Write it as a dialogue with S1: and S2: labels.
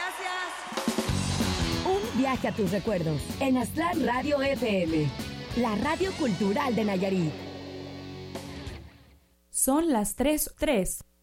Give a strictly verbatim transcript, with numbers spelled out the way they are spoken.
S1: Gracias.
S2: Un viaje a tus recuerdos en Aztlán Radio F M, la radio cultural de Nayarit.
S3: Son las tres, tres.